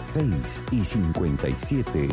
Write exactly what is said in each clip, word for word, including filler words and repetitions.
seis y cincuenta y siete.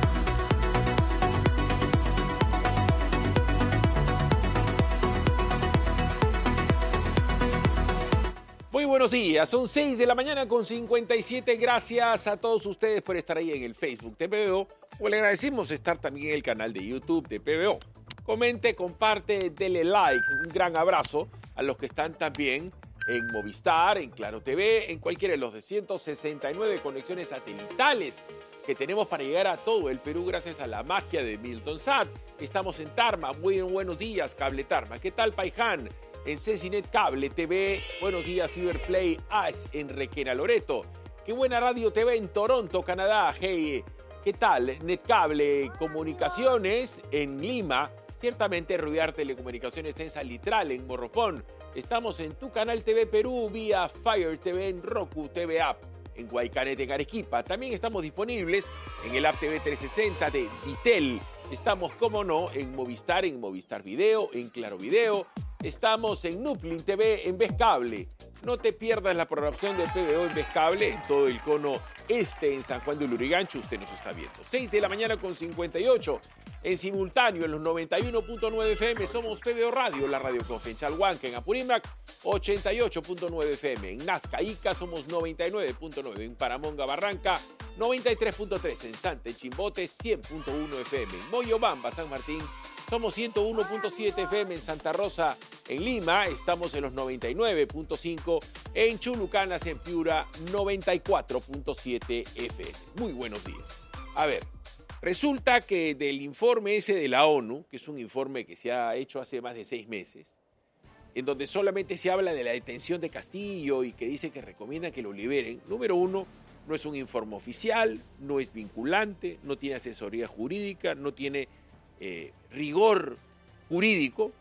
Muy buenos días, son seis de la mañana con cincuenta y siete. Gracias a todos ustedes por estar ahí en el Facebook de P B O. O le agradecemos estar también en el canal de YouTube de P B O. Comente, comparte, dele like. Un gran abrazo a los que están también en Movistar, en Claro T V, en cualquiera de los de ciento sesenta y nueve conexiones satelitales que tenemos para llegar a todo el Perú gracias a la magia de Milton Sat. Estamos en Tarma. Muy buenos días, Cable Tarma. ¿Qué tal, Paiján? En Cecinet Cable T V, buenos días, Fiberplay As en Requena, Loreto. Qué buena radio T V en Toronto, Canadá. Hey, ¿qué tal? Netcable Comunicaciones en Lima. Ciertamente Ruiar Telecomunicaciones está en Salitral, en Morropón. Estamos en Tu Canal T V Perú vía Fire T V en Roku T V App. En Guaycanete, en Arequipa. También estamos disponibles en el App T V trescientos sesenta de Vitel. Estamos, como no, en Movistar, en Movistar Video, en Claro Video. Estamos en Nuplin T V, en Vez Cable. No te pierdas la programación de P B O en Vez Cable, en todo el cono este, en San Juan de Lurigancho. Usted nos está viendo. seis de la mañana con cincuenta y ocho. En simultáneo, en los noventa y uno punto nueve F M, somos P B O Radio, la radio con Fenchalhuanca, en Apurímac, ochenta y ocho punto nueve F M. En Nazca, Ica, somos noventa y nueve punto nueve. En Paramonga, Barranca, noventa y tres punto tres. En Santa, en Chimbote, cien punto uno F M. En Moyobamba, San Martín, somos ciento uno punto siete F M. En Santa Rosa, en Lima, estamos en los noventa y nueve punto cinco. En Chulucanas, en Piura, noventa y cuatro punto siete F M. Muy buenos días. A ver, resulta que del informe ese de la ONU, que es un informe que se ha hecho hace más de seis meses, en donde solamente se habla de la detención de Castillo y que dice que recomienda que lo liberen, número uno, no es un informe oficial, no es vinculante, no tiene asesoría jurídica, no tiene eh, rigor jurídico,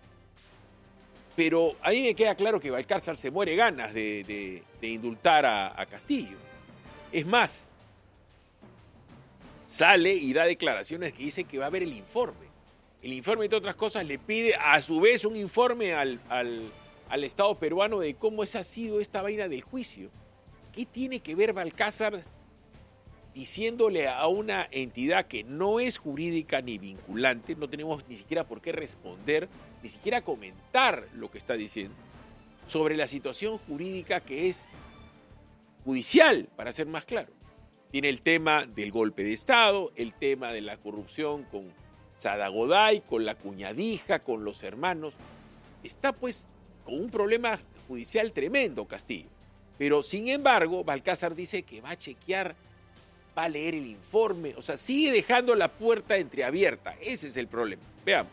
pero a mí me queda claro que Valcárcel se muere ganas de, de, de indultar a, a Castillo. Es más, sale y da declaraciones que dice que va a haber el informe. El informe, entre otras cosas, le pide a su vez un informe al, al, al Estado peruano de cómo ha sido esta vaina del juicio. ¿Qué tiene que ver Balcázar diciéndole a una entidad que no es jurídica ni vinculante? No tenemos ni siquiera por qué responder, ni siquiera comentar lo que está diciendo sobre la situación jurídica que es judicial, para ser más claro. Tiene el tema del golpe de Estado, el tema de la corrupción con Sada Goday, con la cuñadija, con los hermanos. Está pues con un problema judicial tremendo Castillo. Pero sin embargo, Balcázar dice que va a chequear, va a leer el informe. O sea, sigue dejando la puerta entreabierta. Ese es el problema. Veamos.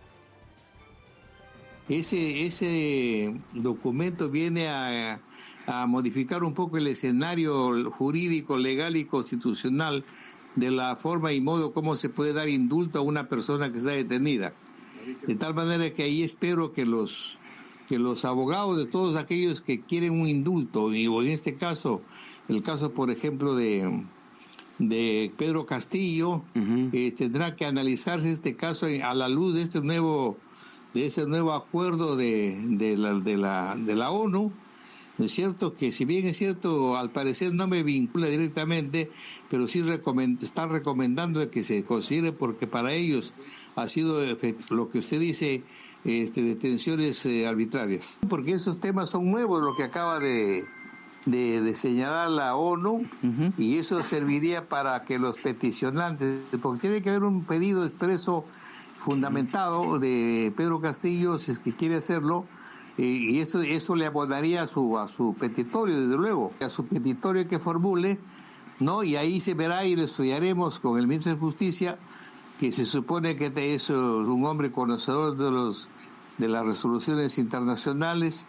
Ese, ese documento viene a... a modificar un poco el escenario jurídico, legal y constitucional de la forma y modo como se puede dar indulto a una persona que está detenida. De tal manera que ahí espero que los que los abogados de todos aquellos que quieren un indulto, y en este caso, el caso por ejemplo de de Pedro Castillo, uh-huh. eh, tendrá que analizarse este caso a la luz de este nuevo de este nuevo acuerdo de, de la de la de la ONU. ¿No es cierto? Que si bien es cierto, al parecer no me vincula directamente, pero sí recomend- están recomendando que se considere porque para ellos ha sido lo que usted dice, este, detenciones eh, arbitrarias. Porque esos temas son nuevos, lo que acaba de, de, de señalar la ONU, uh-huh. y eso serviría para que los peticionantes, porque tiene que haber un pedido expreso fundamentado de Pedro Castillo, si es que quiere hacerlo, y eso eso le abonaría a su a su petitorio, desde luego, a su petitorio que formule, ¿no? Y ahí se verá y lo estudiaremos con el ministro de Justicia, que se supone que es un hombre conocedor de los de las resoluciones internacionales.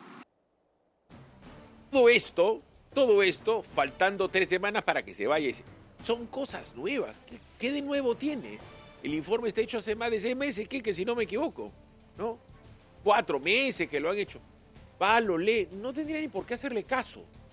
Todo esto, todo esto, faltando tres semanas para que se vaya, son cosas nuevas. ¿Qué, qué de nuevo tiene? El informe está hecho hace más de seis meses, ¿qué? Que si no me equivoco, ¿no? Cuatro meses que lo han hecho. Va, lo lee. No tendría ni por qué hacerle caso.